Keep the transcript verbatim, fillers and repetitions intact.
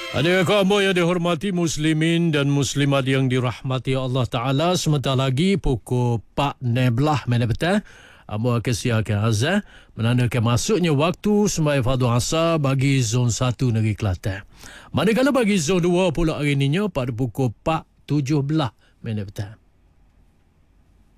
Ada kamu yang dihormati muslimin dan muslimat yang dirahmati Allah Ta'ala. Sebentar lagi pukul empat belas minit petang. Amu akan siarkan azan menandakan masuknya waktu sembahyang fardu asar bagi zon satu negeri Kelantan. Manakala bagi zon dua pula hari ininya pada pukul empat tujuh belas minit petang.